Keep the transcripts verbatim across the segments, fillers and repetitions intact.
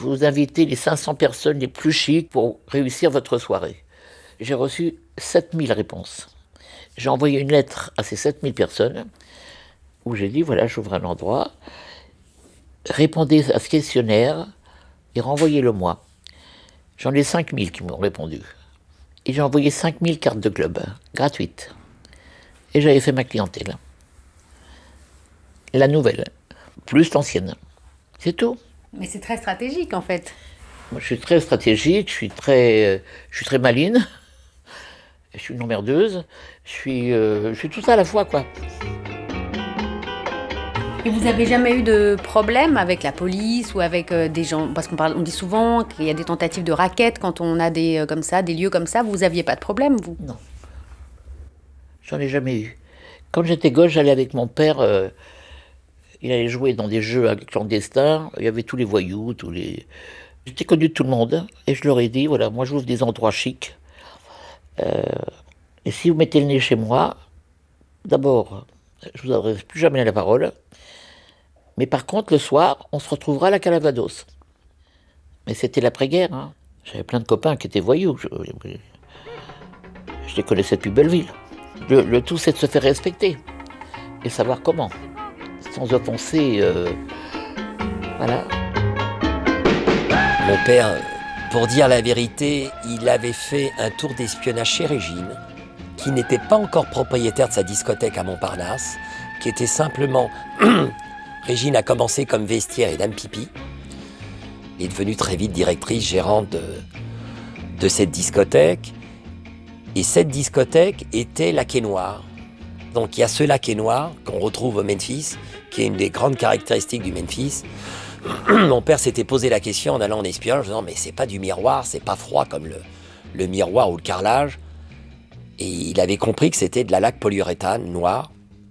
vous invitez les cinq cents personnes les plus chics pour réussir votre soirée. J'ai reçu sept mille réponses. J'ai envoyé une lettre à ces sept mille personnes où j'ai dit, voilà, j'ouvre un endroit, répondez à ce questionnaire et renvoyez-le-moi. J'en ai cinq mille qui m'ont répondu. Et j'ai envoyé cinq mille cartes de club, gratuites. Et j'avais fait ma clientèle. La nouvelle, plus l'ancienne. C'est tout. Mais c'est très stratégique, en fait. Moi, je suis très stratégique, je suis très, euh, je suis très maline, je suis une emmerdeuse, je suis, euh, je suis tout ça à la fois, quoi. Et vous avez jamais eu de problème avec la police ou avec euh, des gens, parce qu'on parle, on dit souvent qu'il y a des tentatives de racket quand on a des euh, comme ça, des lieux comme ça. Vous aviez pas de problème, vous? Non, j'en ai jamais eu. Quand j'étais gosse, j'allais avec mon père. Euh, il allait jouer dans des jeux clandestins. Il y avait tous les voyous, tous les. J'étais connu de tout le monde et je leur ai dit voilà, moi j'ouvre des endroits chics. Euh, et si vous mettez le nez chez moi, d'abord, je vous adresse plus jamais la parole. Mais par contre, le soir, on se retrouvera à la Calavados. Mais c'était l'après-guerre. Hein. J'avais plein de copains qui étaient voyous. Je, je les connaissais depuis Belleville. Le, le tout, c'est de se faire respecter. Et savoir comment. Sans offenser. Euh, voilà. Mon père, pour dire la vérité, il avait fait un tour d'espionnage chez Régine, qui n'était pas encore propriétaire de sa discothèque à Montparnasse, qui était simplement... Régine a commencé comme vestiaire et dame pipi. Elle est devenue très vite directrice, gérante de, de cette discothèque. Et cette discothèque était la Quai Noir. Donc il y a ce lac Noir qu'on retrouve au Memphis, qui est une des grandes caractéristiques du Memphis. Mon père s'était posé la question en allant en espionnage, en disant mais c'est pas du miroir, c'est pas froid comme le, le miroir ou le carrelage. Et il avait compris que c'était de la laque polyuréthane noire.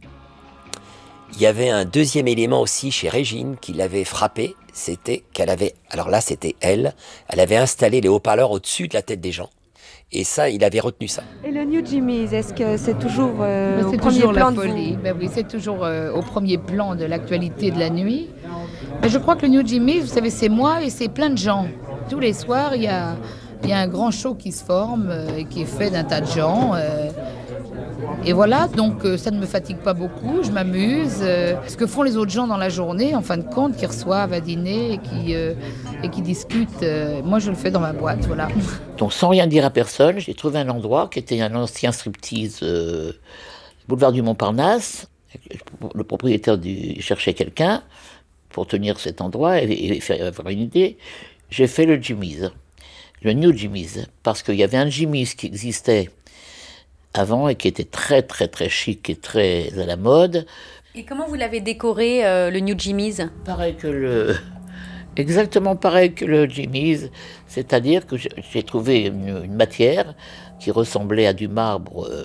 Il y avait un deuxième élément aussi chez Régine qui l'avait frappé, c'était qu'elle avait, alors là c'était elle, elle avait installé les haut-parleurs au-dessus de la tête des gens. Et ça, il avait retenu ça. Et le New Jimmy's, est-ce que c'est toujours euh, ben, au c'est premier toujours plan la de folie. vous Ben oui, c'est toujours euh, au premier plan de l'actualité de la nuit. Mais je crois que le New Jimmy's, vous savez, c'est moi et c'est plein de gens. Tous les soirs, il y a, il y a un grand show qui se forme euh, et qui est fait d'un tas de gens. Euh, et voilà, donc euh, ça ne me fatigue pas beaucoup, je m'amuse. Euh, ce que font les autres gens dans la journée, en fin de compte, qui reçoivent à dîner et qui, euh, et qui discutent, euh, moi je le fais dans ma boîte, voilà. Donc sans rien dire à personne, j'ai trouvé un endroit qui était un ancien striptease, euh, boulevard du Montparnasse. Le propriétaire du, cherchait quelqu'un pour tenir cet endroit et, et faire avoir une idée. J'ai fait le Jimmy's, le New Jimmy's, parce qu'il y avait un Jimmy's qui existait avant et qui était très très très chic et très à la mode. Et comment vous l'avez décoré, euh, le New Jimmy's? Pareil que le... Exactement pareil que le Jimmy's, c'est-à-dire que j'ai trouvé une, une matière qui ressemblait à du marbre euh,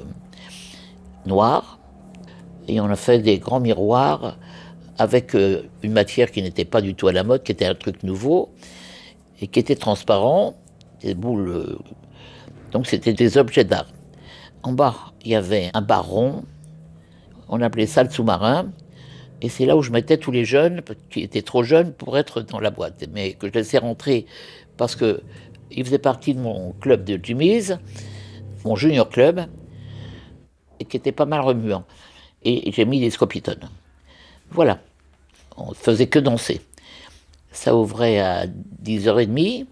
noir, et on a fait des grands miroirs avec euh, une matière qui n'était pas du tout à la mode, qui était un truc nouveau, et qui était transparent, des boules... Euh, donc c'était des objets d'art. En bas, il y avait un bar rond, on appelait ça le sous-marin, et c'est là où je mettais tous les jeunes, qui étaient trop jeunes pour être dans la boîte, mais que je laissais rentrer parce qu'ils faisaient partie de mon club de Jimmy's, mon junior club, et qui était pas mal remuant. Et j'ai mis des scopitones. Voilà, on ne faisait que danser. Ça ouvrait à dix heures trente.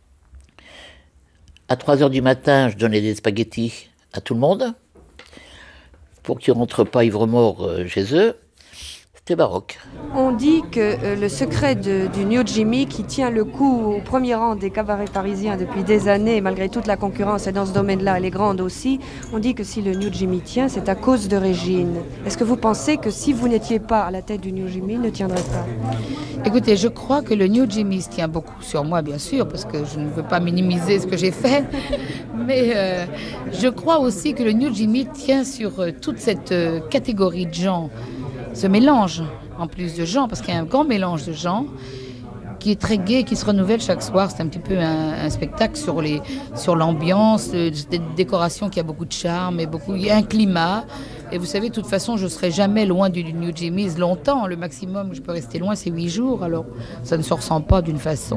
À trois heures du matin, je donnais des spaghettis à tout le monde, pour qu'ils ne rentrent pas ivre-mort chez eux. C'était baroque. On dit que euh, le secret de, du New Jimmy, qui tient le coup au premier rang des cabarets parisiens depuis des années, malgré toute la concurrence, et dans ce domaine-là, elle est grande aussi, on dit que si le New Jimmy tient, c'est à cause de Régine. Est-ce que vous pensez que si vous n'étiez pas à la tête du New Jimmy, il ne tiendrait pas? Écoutez, je crois que le New Jimmy tient beaucoup sur moi, bien sûr, parce que je ne veux pas minimiser ce que j'ai fait, mais euh, je crois aussi que le New Jimmy tient sur euh, toute cette euh, catégorie de gens, ce mélange en plus de gens, parce qu'il y a un grand mélange de gens qui est très gai, qui se renouvelle chaque soir. C'est un petit peu un, un spectacle sur, les, sur l'ambiance, euh, des décorations qui a beaucoup de charme, et beaucoup, il y a un climat. Et vous savez, de toute façon, je ne serai jamais loin du New Jimmy's longtemps. Le maximum où je peux rester loin, c'est huit jours. Alors, ça ne se ressent pas d'une façon